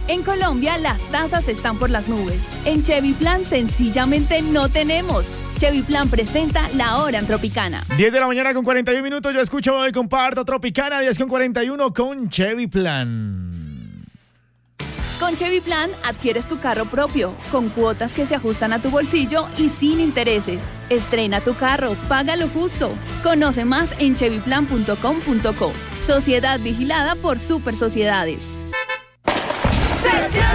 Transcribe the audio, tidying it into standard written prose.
En Colombia, las tasas están por las nubes. En Chevy Plan, sencillamente no tenemos. Chevy Plan presenta La Hora en Tropicana. 10 de la mañana con 41 minutos. Yo escucho y comparto Tropicana. 10 con 41 con Chevy Plan. Con Chevy Plan adquieres tu carro propio, con cuotas que se ajustan a tu bolsillo y sin intereses. Estrena tu carro, paga lo justo. Conoce más en chevyplan.com.co. Sociedad vigilada por Super Sociedades. ¡Septiembre!